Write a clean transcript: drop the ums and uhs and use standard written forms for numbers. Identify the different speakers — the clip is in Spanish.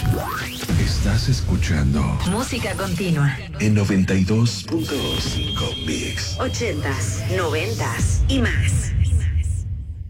Speaker 1: Estás escuchando
Speaker 2: Música continua
Speaker 1: en 92.5 Mix.
Speaker 2: 80s, 90s y más.